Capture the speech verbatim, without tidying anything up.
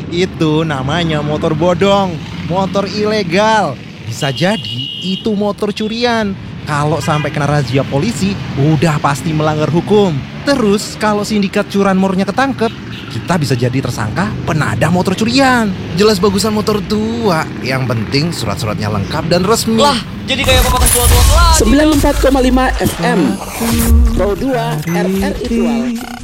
Itu namanya motor bodong, motor ilegal. Bisa jadi itu motor curian. Kalau sampai kena razia polisi, udah pasti melanggar hukum. Terus kalau sindikat curanmornya ketangkep, kita bisa jadi tersangka penadah motor curian. Jelas bagusan motor tua. Yang penting surat-suratnya lengkap dan resmi. Lah, jadi kayak bapak ketua-tua lagi. sembilan puluh empat koma lima F M Pro dua R R I Tual.